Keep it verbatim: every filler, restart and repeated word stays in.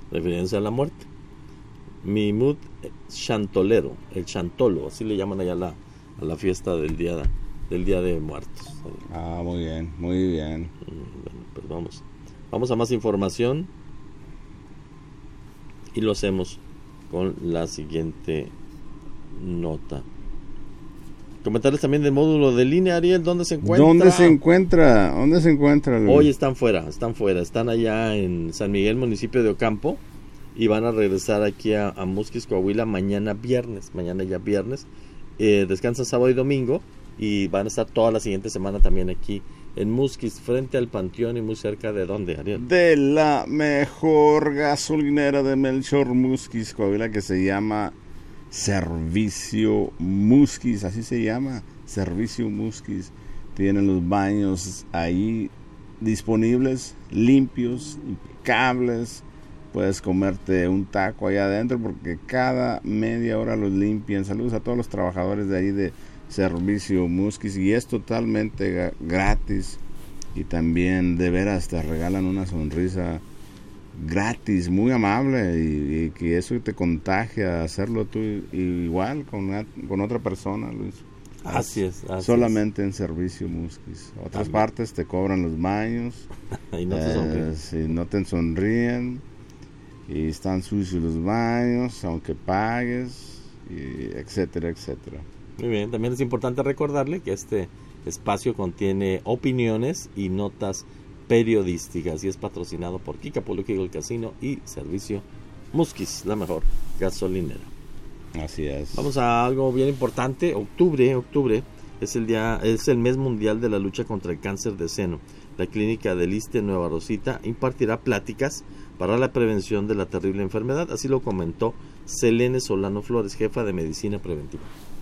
referencia a la muerte. Mimut Chantolero, el chantolo, así le llaman allá a la, a la fiesta del día, del día de muertos. Ah, muy bien, muy bien. Bueno, pues vamos, vamos a más información y lo hacemos con la siguiente nota. Comentarles también del módulo de línea, Ariel, ¿dónde se encuentra? ¿Dónde se encuentra? ¿Dónde se encuentra, Luis? Hoy están fuera, están fuera, están allá en San Miguel, municipio de Ocampo, y van a regresar aquí a, a Musquis, Coahuila, mañana viernes, mañana ya viernes, eh, descansan sábado y domingo, y van a estar toda la siguiente semana también aquí en Musquis, frente al Panteón y muy cerca de ¿dónde, Ariel? De la mejor gasolinera de Melchor, Musquis, Coahuila, que se llama Servicio Musquis, así se llama, Servicio Musquis. Tienen los baños ahí disponibles, limpios, impecables. Puedes comerte un taco allá adentro porque cada media hora los limpian. Saludos a todos los trabajadores de ahí de Servicio Musquis, y es totalmente gratis, y también de veras te regalan una sonrisa gratis, muy amable, y, y que eso te contagia a hacerlo tú igual con, una, con otra persona, Luis. Así es, así solamente es. En Servicio Musquis. Otras También. Partes te cobran los baños y no te sonríen. Eh, si no te sonríen, y están sucios los baños, aunque pagues, y etcétera, etcétera. Muy bien, también es importante recordarle que este espacio contiene opiniones y notas periodísticas y es patrocinado por Kika Poluca Eagle Casino y Servicio Musquis, la mejor gasolinera. Así es. Vamos a algo bien importante. Octubre, octubre es el día, es el mes mundial de la lucha contra el cáncer de seno. La clínica del Iste Nueva Rosita impartirá pláticas para la prevención de la terrible enfermedad. Así lo comentó Selene Solano Flores, jefa de medicina preventiva.